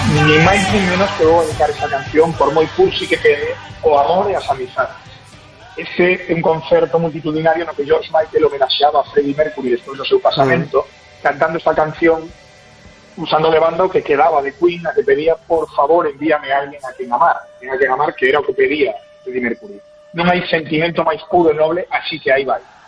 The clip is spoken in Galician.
Ni máis ni menos que vou dedicar esa canción, por moi cursi que quede, o amor e as amizades. Ese é un concerto multitudinario no que George Michael homenaxeaba a Freddie Mercury despois do seu pasamento, cantando esta canción, usando de banda o que quedaba de Queen, a que pedía, por favor, envíame a alguén a quen amar, que era o que pedía Freddie Mercury. Non hai sentimento máis puro e noble, así que aí vai.